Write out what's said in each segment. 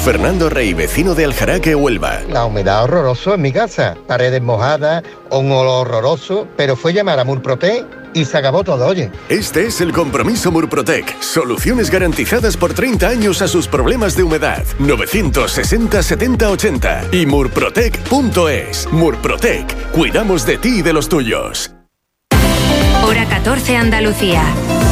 Fernando Rey, vecino de Aljaraque, Huelva. La humedad horroroso en mi casa, paredes mojadas, un olor horroroso, pero fue llamar a Murprotec y se acabó todo, oye. Este es el compromiso Murprotec. Soluciones garantizadas por 30 años a sus problemas de humedad. 960 70 80 y murprotec.es. Murprotec. Cuidamos de ti y de los tuyos. Hora 14 Andalucía.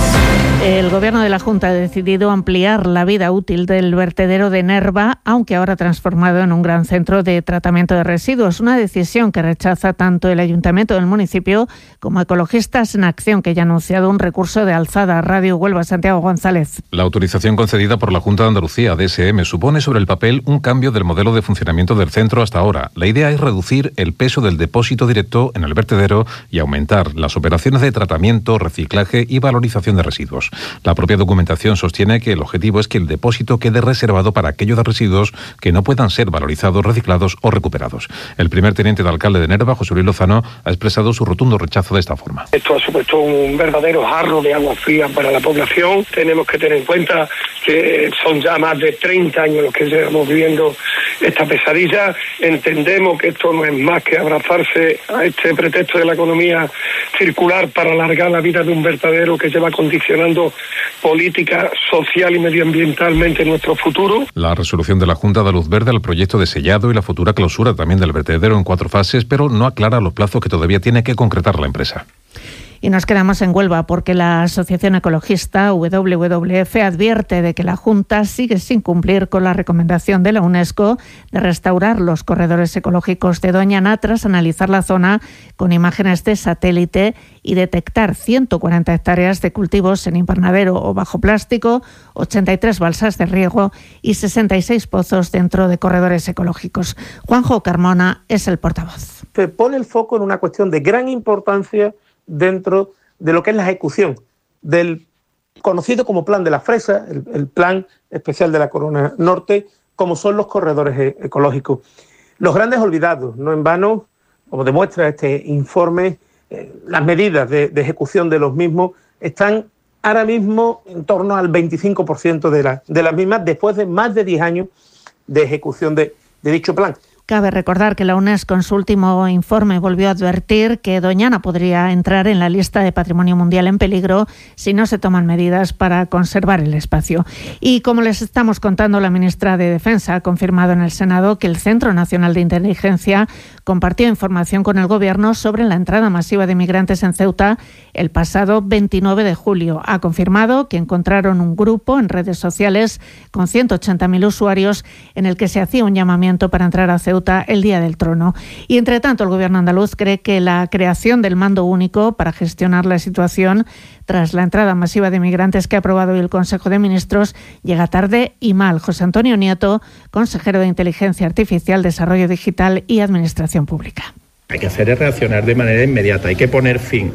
El Gobierno de la Junta ha decidido ampliar la vida útil del vertedero de Nerva, aunque ahora transformado en un gran centro de tratamiento de residuos. Una decisión que rechaza tanto el Ayuntamiento del municipio como Ecologistas en Acción, que ya ha anunciado un recurso de alzada. Radio Huelva, Santiago González. La autorización concedida por la Junta de Andalucía, DSM, supone sobre el papel un cambio del modelo de funcionamiento del centro hasta ahora. La idea es reducir el peso del depósito directo en el vertedero y aumentar las operaciones de tratamiento, reciclaje y valorización de residuos. La propia documentación sostiene que el objetivo es que el depósito quede reservado para aquellos residuos que no puedan ser valorizados, reciclados o recuperados. El primer teniente de alcalde de Nerva, José Luis Lozano, ha expresado su rotundo rechazo de esta forma. Esto ha supuesto un verdadero jarro de agua fría para la población. Tenemos que tener en cuenta que son ya más de 30 años los que llevamos viviendo esta pesadilla. Entendemos que esto no es más que abrazarse a este pretexto de la economía circular para alargar la vida de un vertedero que lleva condicionando política social y medioambientalmente nuestro futuro. La resolución de la Junta da luz verde al proyecto de sellado y la futura clausura también del vertedero en 4 fases, pero no aclara los plazos que todavía tiene que concretar la empresa. Y nos quedamos en Huelva porque la Asociación Ecologista WWF advierte de que la Junta sigue sin cumplir con la recomendación de la UNESCO de restaurar los corredores ecológicos de Doñana tras analizar la zona con imágenes de satélite y detectar 140 hectáreas de cultivos en invernadero o bajo plástico, 83 balsas de riego y 66 pozos dentro de corredores ecológicos. Juanjo Carmona es el portavoz. Se pone el foco en una cuestión de gran importancia dentro de lo que es la ejecución del conocido como Plan de la Fresa, el Plan Especial de la Corona Norte, como son los corredores ecológicos. Los grandes olvidados, no en vano, como demuestra este informe, las medidas de ejecución de los mismos están ahora mismo en torno al 25% de las mismas, después de más de 10 años de ejecución de dicho plan. Cabe recordar que la UNESCO en su último informe volvió a advertir que Doñana podría entrar en la lista de Patrimonio Mundial en peligro si no se toman medidas para conservar el espacio. Y como les estamos contando, la ministra de Defensa ha confirmado en el Senado que el Centro Nacional de Inteligencia compartió información con el Gobierno sobre la entrada masiva de migrantes en Ceuta el pasado 29 de julio. Ha confirmado que encontraron un grupo en redes sociales con 180.000 usuarios en el que se hacía un llamamiento para entrar a Ceuta el Día del Trono. Y entre tanto, el Gobierno andaluz cree que la creación del mando único para gestionar la situación tras la entrada masiva de migrantes que ha aprobado hoy el Consejo de Ministros llega tarde y mal. José Antonio Nieto, consejero de Inteligencia Artificial, Desarrollo Digital y Administración Pública. Hay que hacer es reaccionar de manera inmediata, hay que poner fin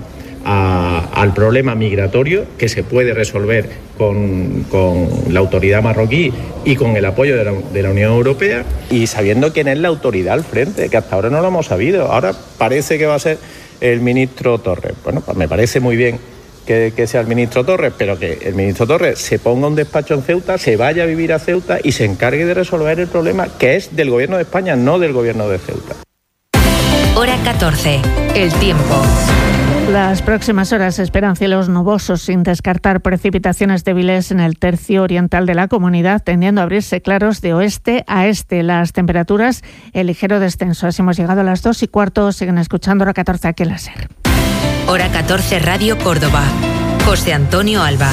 al problema migratorio que se puede resolver con la autoridad marroquí y con el apoyo de la Unión Europea, y sabiendo quién es la autoridad al frente, que hasta ahora no lo hemos sabido. Ahora parece que va a ser el ministro Torres. Bueno, pues me parece muy bien que sea el ministro Torres, pero que el ministro Torres se ponga un despacho en Ceuta, se vaya a vivir a Ceuta y se encargue de resolver el problema que es del Gobierno de España, no del Gobierno de Ceuta. Hora 14. El tiempo. Las próximas horas se esperan cielos nubosos sin descartar precipitaciones débiles en el tercio oriental de la comunidad, tendiendo a abrirse claros de oeste a este. Las temperaturas en ligero descenso. Así hemos llegado a las 2:15. Siguen escuchando Hora 14 aquí en la SER. Hora 14 Radio Córdoba. José Antonio Alba.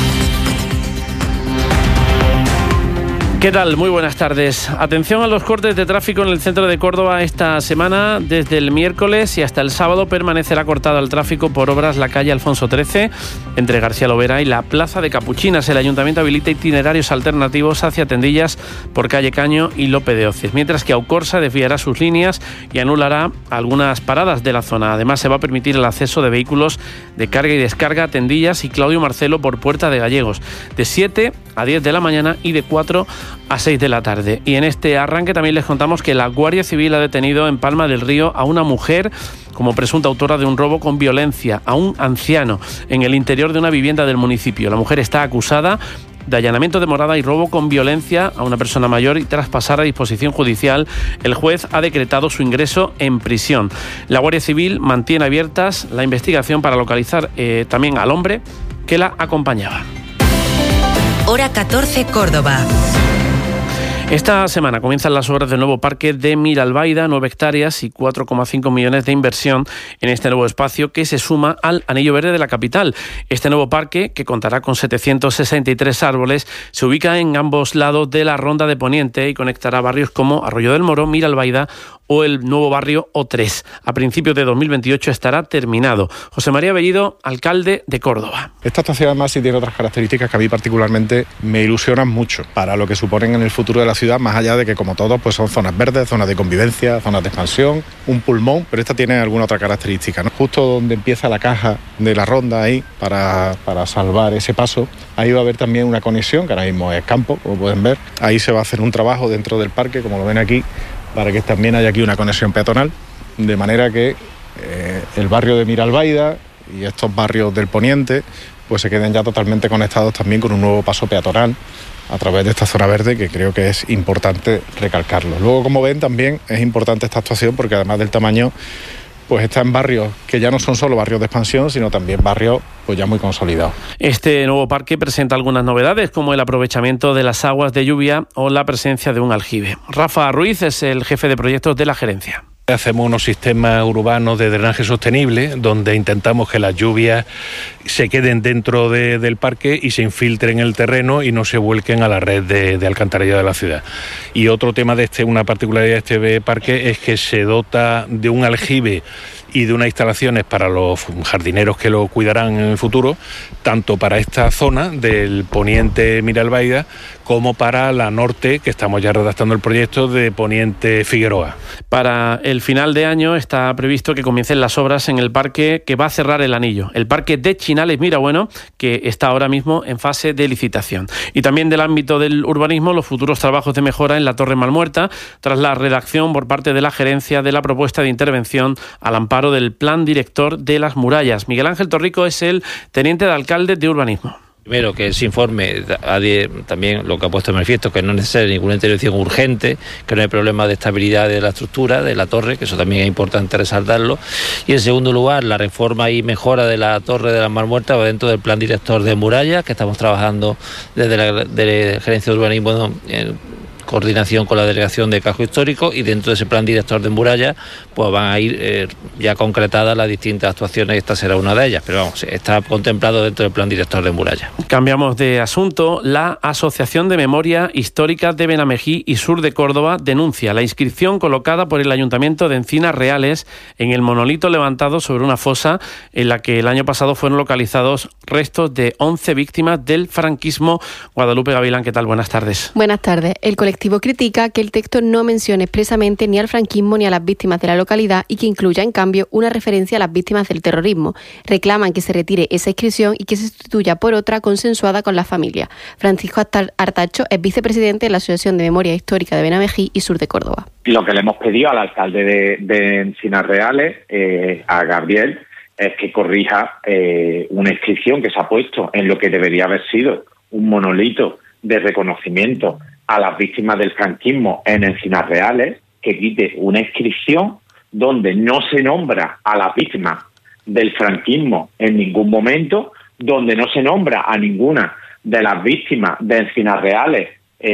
¿Qué tal? Muy buenas tardes. Atención a los cortes de tráfico en el centro de Córdoba esta semana. Desde el miércoles y hasta el sábado permanecerá cortada el tráfico por obras la calle Alfonso XIII entre García Lovera y la Plaza de Capuchinas. El Ayuntamiento habilita itinerarios alternativos hacia Tendillas por calle Caño y Lope de Oces, mientras que Aucorsa desviará sus líneas y anulará algunas paradas de la zona. Además, se va a permitir el acceso de vehículos de carga y descarga a Tendillas y Claudio Marcelo por Puerta de Gallegos, de 7 a 10 de la mañana y de 4 a 6 de la tarde. Y en este arranque también les contamos que la Guardia Civil ha detenido en Palma del Río a una mujer como presunta autora de un robo con violencia a un anciano en el interior de una vivienda del municipio. La mujer está acusada de allanamiento de morada y robo con violencia a una persona mayor, y tras pasar a disposición judicial, el juez ha decretado su ingreso en prisión. La Guardia Civil mantiene abiertas la investigación para localizar también al hombre que la acompañaba. Hora 14, Córdoba. Esta semana comienzan las obras del nuevo parque de Miralbaida, 9 hectáreas y 4,5 millones de inversión en este nuevo espacio que se suma al Anillo Verde de la capital. Este nuevo parque, que contará con 763 árboles, se ubica en ambos lados de la Ronda de Poniente y conectará barrios como Arroyo del Moro, Miralbaida o el nuevo barrio O3. A principios de 2028 estará terminado. José María Bellido, alcalde de Córdoba. Esta estación además sí tiene otras características que a mí particularmente me ilusionan mucho para lo que suponen en el futuro de la ciudad, más allá de que, como todo, pues son zonas verdes, zonas de convivencia, zonas de expansión, un pulmón, pero esta tiene alguna otra característica, ¿no? Justo donde empieza la caja de la ronda ahí, para salvar ese paso, ahí va a haber también una conexión, que ahora mismo es campo, como pueden ver. Ahí se va a hacer un trabajo dentro del parque, como lo ven aquí, para que también haya aquí una conexión peatonal, de manera que el barrio de Miralbaida y estos barrios del Poniente pues se queden ya totalmente conectados también con un nuevo paso peatonal a través de esta zona verde, que creo que es importante recalcarlo. Luego, como ven, también es importante esta actuación porque además del tamaño, pues está en barrios que ya no son solo barrios de expansión, sino también barrios pues ya muy consolidados. Este nuevo parque presenta algunas novedades, como el aprovechamiento de las aguas de lluvia o la presencia de un aljibe. Rafa Ruiz es el jefe de proyectos de la gerencia. Hacemos unos sistemas urbanos de drenaje sostenible donde intentamos que las lluvias se queden dentro del parque y se infiltren en el terreno y no se vuelquen a la red de alcantarillado de la ciudad. Y otro tema una particularidad de este parque es que se dota de un aljibe y de unas instalaciones para los jardineros que lo cuidarán en el futuro, tanto para esta zona del Poniente Miralbaida como para la norte, que estamos ya redactando el proyecto de Poniente Figueroa. Para el final de año está previsto que comiencen las obras en el parque que va a cerrar el anillo, el parque de Chinales Mirabueno, que está ahora mismo en fase de licitación. Y también del ámbito del urbanismo, los futuros trabajos de mejora en la Torre Malmuerta, tras la redacción por parte de la gerencia de la propuesta de intervención al amparo del plan director de las murallas. Miguel Ángel Torrico es el teniente de alcalde de urbanismo. Primero, que ese informe también lo que ha puesto en manifiesto, que no es necesaria ninguna intervención urgente, que no hay problema de estabilidad de la estructura, de la torre, que eso también es importante resaltarlo. Y en segundo lugar, la reforma y mejora de la Torre de las Malmuertas va dentro del plan director de murallas, que estamos trabajando desde la gerencia de urbanismo en coordinación con la delegación de Casco Histórico, y dentro de ese plan director de murallas pues van a ir ya concretadas las distintas actuaciones. Esta será una de ellas, pero vamos, está contemplado dentro del plan director de murallas. Cambiamos de asunto. La Asociación de Memoria Histórica de Benamejí y Sur de Córdoba denuncia la inscripción colocada por el Ayuntamiento de Encinas Reales en el monolito levantado sobre una fosa en la que el año pasado fueron localizados restos de 11 víctimas del franquismo. Guadalupe Gavilán, ¿qué tal? Buenas tardes. Buenas tardes. El colectivo critica que el texto no mencione expresamente ni al franquismo ni a las víctimas de la localidad y que incluya, en cambio, una referencia a las víctimas del terrorismo. Reclaman que se retire esa inscripción y que se sustituya por otra consensuada con la familia. Francisco Artacho es vicepresidente de la Asociación de Memoria Histórica de Benamejí y Sur de Córdoba. Lo que le hemos pedido al alcalde de Encinas Reales, a Gabriel, es que corrija una inscripción que se ha puesto en lo que debería haber sido un monolito de reconocimiento a las víctimas del franquismo en Encinas Reales, que quite una inscripción donde no se nombra a las víctimas del franquismo en ningún momento, donde no se nombra a ninguna de las víctimas de Encinas Reales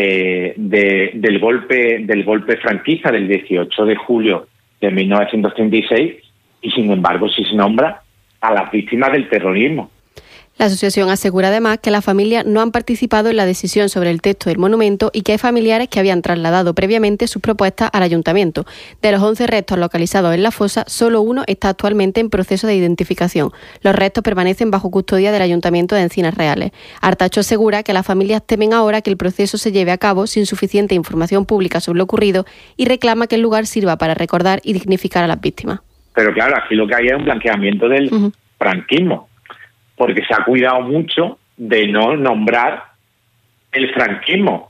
del golpe franquista del 18 de julio de 1936, y sin embargo sí se nombra a las víctimas del terrorismo. La asociación asegura además que las familias no han participado en la decisión sobre el texto del monumento y que hay familiares que habían trasladado previamente sus propuestas al ayuntamiento. De los 11 restos localizados en la fosa, solo uno está actualmente en proceso de identificación. Los restos permanecen bajo custodia del Ayuntamiento de Encinas Reales. Artacho asegura que las familias temen ahora que el proceso se lleve a cabo sin suficiente información pública sobre lo ocurrido y reclama que el lugar sirva para recordar y dignificar a las víctimas. Pero claro, aquí lo que hay es un blanqueamiento del franquismo, porque se ha cuidado mucho de no nombrar el franquismo.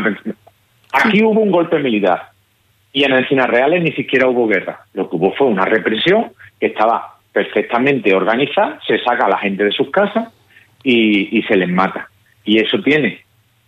Aquí hubo un golpe militar y en Encinas Reales ni siquiera hubo guerra. Lo que hubo fue una represión que estaba perfectamente organizada, se saca a la gente de sus casas y se les mata. Y eso tiene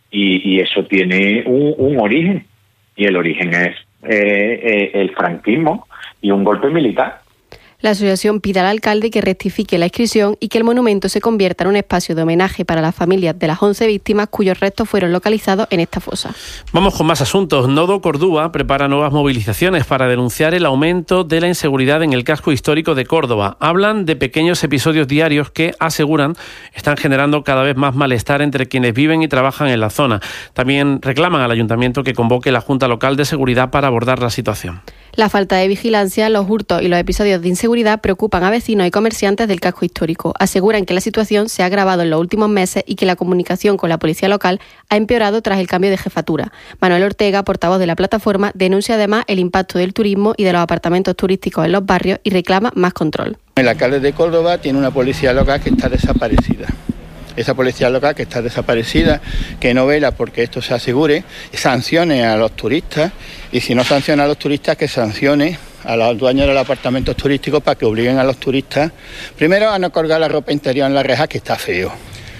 un origen, y el origen es el franquismo y un golpe militar. La asociación pide al alcalde que rectifique la inscripción y que el monumento se convierta en un espacio de homenaje para las familias de las 11 víctimas cuyos restos fueron localizados en esta fosa. Vamos con más asuntos. Nodo Cordúa prepara nuevas movilizaciones para denunciar el aumento de la inseguridad en el casco histórico de Córdoba. Hablan de pequeños episodios diarios que, aseguran, están generando cada vez más malestar entre quienes viven y trabajan en la zona. También reclaman al ayuntamiento que convoque la Junta Local de Seguridad para abordar la situación. La falta de vigilancia, los hurtos y los episodios de inseguridad preocupan a vecinos y comerciantes del casco histórico. Aseguran que la situación se ha agravado en los últimos meses y que la comunicación con la policía local ha empeorado tras el cambio de jefatura. Manuel Ortega, portavoz de la plataforma, denuncia además el impacto del turismo y de los apartamentos turísticos en los barrios y reclama más control. El alcalde de Córdoba tiene una policía local que está desaparecida. Esa policía local que está desaparecida, que no vela porque esto se asegure, sancione a los turistas, y si no sanciona a los turistas, que sancione a los dueños de los apartamentos turísticos para que obliguen a los turistas, primero, a no colgar la ropa interior en la reja, que está feo.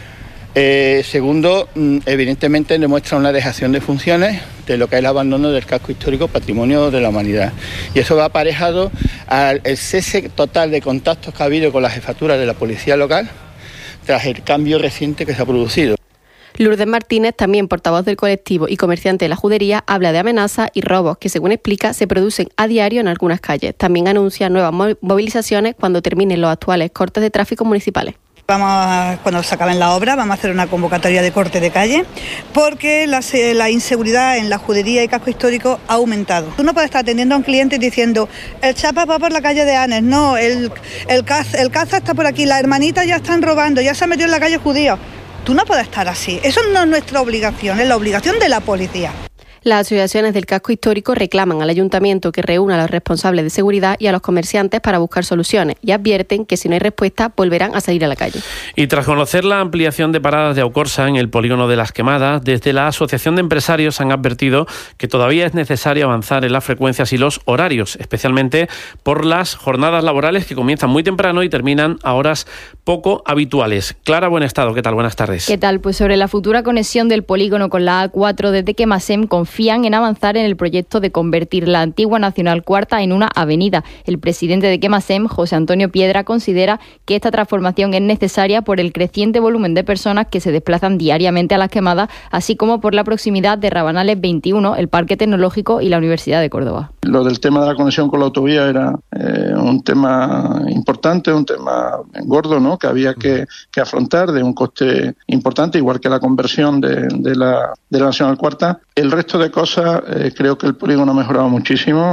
Segundo, evidentemente demuestra una dejación de funciones de lo que es el abandono del casco histórico, patrimonio de la humanidad. Y eso va aparejado al cese total de contactos que ha habido con la jefatura de la policía local tras el cambio reciente que se ha producido. Lourdes Martínez, también portavoz del colectivo y comerciante de la judería, habla de amenazas y robos que, según explica, se producen a diario en algunas calles. También anuncia nuevas movilizaciones cuando terminen los actuales cortes de tráfico municipales. Cuando se acaben la obra, vamos a hacer una convocatoria de corte de calle, porque la inseguridad en la judería y casco histórico ha aumentado. Tú no puedes estar atendiendo a un cliente diciendo, el chapa va por la calle de Anes, no, el caza está por aquí, las hermanitas ya están robando, ya se han metido en la calle judío. Tú no puedes estar así, eso no es nuestra obligación, es la obligación de la policía. Las asociaciones del casco histórico reclaman al ayuntamiento que reúna a los responsables de seguridad y a los comerciantes para buscar soluciones, y advierten que si no hay respuesta volverán a salir a la calle. Y tras conocer la ampliación de paradas de Aucorsa en el polígono de Las Quemadas, desde la Asociación de Empresarios han advertido que todavía es necesario avanzar en las frecuencias y los horarios, especialmente por las jornadas laborales que comienzan muy temprano y terminan a horas poco habituales. Clara Buenestado, ¿qué tal? Buenas tardes. ¿Qué tal? Pues sobre la futura conexión del polígono con la A4 desde Kemasem confían en avanzar en el proyecto de convertir la antigua Nacional Cuarta en una avenida. El presidente de Kemasem, José Antonio Piedra, considera que esta transformación es necesaria por el creciente volumen de personas que se desplazan diariamente a Las Quemadas, así como por la proximidad de Rabanales 21, el Parque Tecnológico y la Universidad de Córdoba. Lo del tema de la conexión con la autovía era un tema importante, un tema gordo, ¿no?, que había que afrontar, de un coste importante, igual que la conversión de la Nacional Cuarta. El resto de cosas, creo que el polígono ha mejorado muchísimo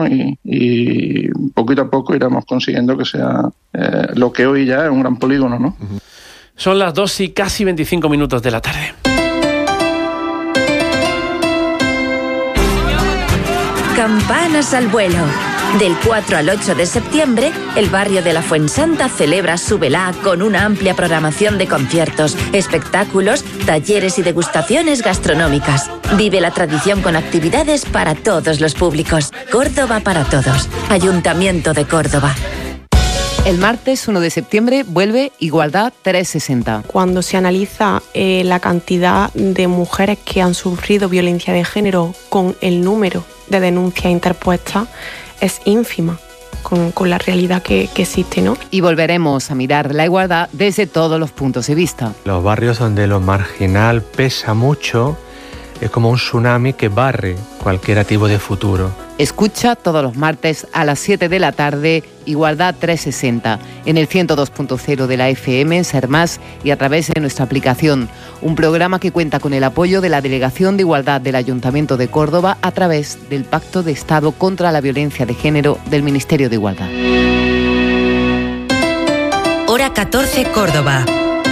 y poquito a poco iremos consiguiendo que sea lo que hoy ya es un gran polígono, ¿no? Son las 2 y casi 25 minutos de la tarde. Campanas al vuelo. Del 4 al 8 de septiembre, el barrio de la Fuensanta celebra su velá con una amplia programación de conciertos, espectáculos, talleres y degustaciones gastronómicas. Vive la tradición con actividades para todos los públicos. Córdoba para todos. Ayuntamiento de Córdoba. El martes 1 de septiembre vuelve Igualdad 360. Cuando se analiza la cantidad de mujeres que han sufrido violencia de género con el número de denuncias interpuestas, es ínfima con la realidad que existe, ¿no? Y volveremos a mirar la igualdad desde todos los puntos de vista. Los barrios donde lo marginal pesa mucho es como un tsunami que barre cualquier tipo de futuro. Escucha todos los martes a las 7 de la tarde Igualdad 360 en el 102.0 de la FM en Ser Más y a través de nuestra aplicación. Un programa que cuenta con el apoyo de la Delegación de Igualdad del Ayuntamiento de Córdoba a través del Pacto de Estado contra la Violencia de Género del Ministerio de Igualdad. Hora 14 Córdoba.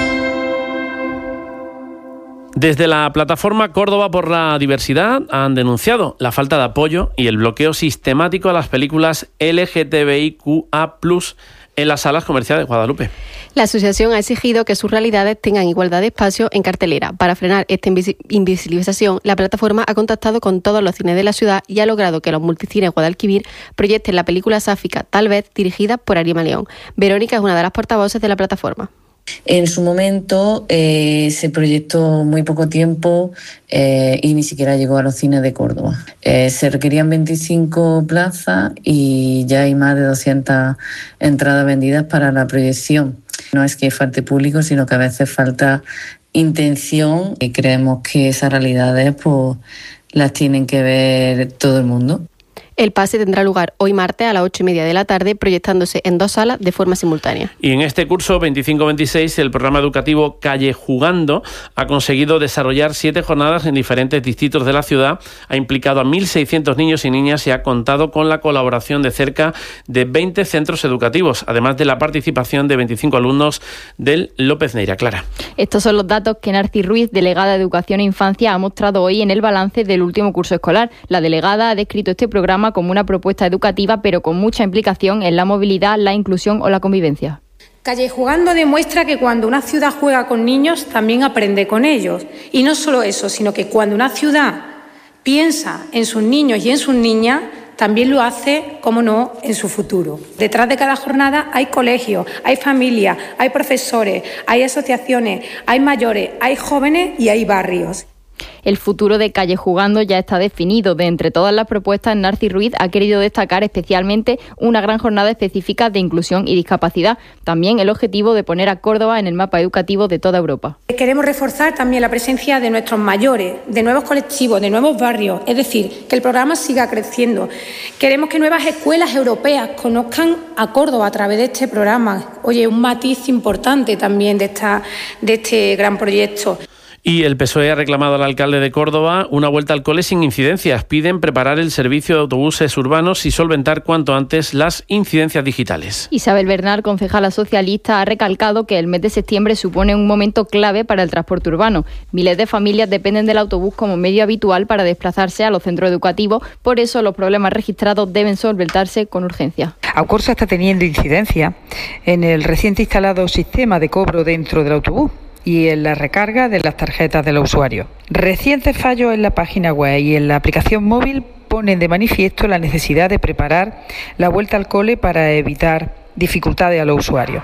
Desde la plataforma Córdoba por la Diversidad han denunciado la falta de apoyo y el bloqueo sistemático a las películas LGTBIQA+ en las salas comerciales de Guadalupe. La asociación ha exigido que sus realidades tengan igualdad de espacio en cartelera. Para frenar esta invisibilización, la plataforma ha contactado con todos los cines de la ciudad y ha logrado que los multicines Guadalquivir proyecten la película sáfica Tal vez, dirigida por Arima León. Verónica es una de las portavoces de la plataforma. En su momento se proyectó muy poco tiempo y ni siquiera llegó a los cines de Córdoba. Se requerían 25 plazas y ya hay más de 200 entradas vendidas para la proyección. No es que falte público, sino que a veces falta intención y creemos que esas realidades pues las tienen que ver todo el mundo. El pase tendrá lugar hoy martes a las 8:30 de la tarde, proyectándose en 2 salas de forma simultánea. Y en este curso 25-26, el programa educativo Calle Jugando ha conseguido desarrollar 7 jornadas en diferentes distritos de la ciudad, ha implicado a 1.600 niños y niñas y ha contado con la colaboración de cerca de 20 centros educativos, además de la participación de 25 alumnos del López Neira. Clara. Estos son los datos que Narci Ruiz, delegada de Educación e Infancia, ha mostrado hoy en el balance del último curso escolar. La delegada ha descrito este programa como una propuesta educativa, pero con mucha implicación en la movilidad, la inclusión o la convivencia. Calle Jugando demuestra que cuando una ciudad juega con niños, también aprende con ellos. Y no solo eso, sino que cuando una ciudad piensa en sus niños y en sus niñas, también lo hace, cómo no, en su futuro. Detrás de cada jornada hay colegios, hay familias, hay profesores, hay asociaciones, hay mayores, hay jóvenes y hay barrios. El futuro de Calle Jugando ya está definido. De entre todas las propuestas, Narci Ruiz ha querido destacar especialmente una gran jornada específica de inclusión y discapacidad. También el objetivo de poner a Córdoba en el mapa educativo de toda Europa. Queremos reforzar también la presencia de nuestros mayores, de nuevos colectivos, de nuevos barrios, es decir, que el programa siga creciendo. Queremos que nuevas escuelas europeas conozcan a Córdoba a través de este programa. Oye, un matiz importante también de este gran proyecto. Y el PSOE ha reclamado al alcalde de Córdoba una vuelta al cole sin incidencias. Piden preparar el servicio de autobuses urbanos y solventar cuanto antes las incidencias digitales. Isabel Bernal, concejala socialista, ha recalcado que el mes de septiembre supone un momento clave para el transporte urbano. Miles de familias dependen del autobús como medio habitual para desplazarse a los centros educativos. Por eso los problemas registrados deben solventarse con urgencia. Aucorsa está teniendo incidencia en el reciente instalado sistema de cobro dentro del autobús y en la recarga de las tarjetas de los usuarios. Recientes fallos en la página web y en la aplicación móvil ponen de manifiesto la necesidad de preparar la vuelta al cole para evitar dificultades a los usuarios.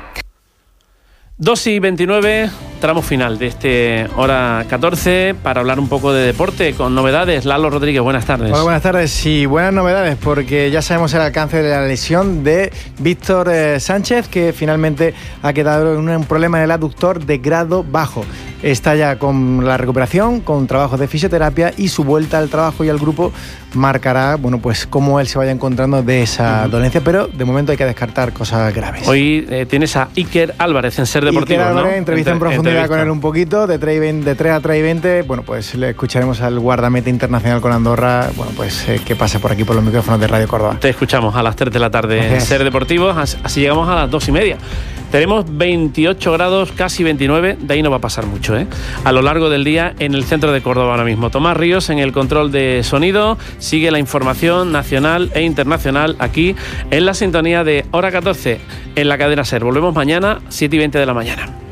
2:29, tramo final de este hora 14 para hablar un poco de deporte con novedades. Lalo Rodríguez, buenas tardes. Hola, buenas tardes y buenas novedades porque ya sabemos el alcance de la lesión de Víctor Sánchez, que finalmente ha quedado en un problema en el aductor de grado bajo. Está ya con la recuperación, con trabajos de fisioterapia y su vuelta al trabajo y al grupo marcará, bueno, pues cómo él se vaya encontrando de esa dolencia, pero de momento hay que descartar cosas graves. Hoy tienes a Iker Álvarez en Ser Deportivo, Iker Álvarez, ¿no? Entrevista en profundidad con él un poquito, de 3 a 3:20, bueno, pues le escucharemos al guardameta internacional con Andorra, bueno, pues que pasa por aquí por los micrófonos de Radio Córdoba. Te escuchamos a las 3 de la tarde en Ser Deportivo, así llegamos a las 2:30. Tenemos 28 grados, casi 29, de ahí no va a pasar mucho, a lo largo del día en el centro de Córdoba ahora mismo. Tomás Ríos en el control de sonido, sigue la información nacional e internacional aquí en la sintonía de Hora 14 en la cadena SER. Volvemos mañana, 7:20 de la mañana.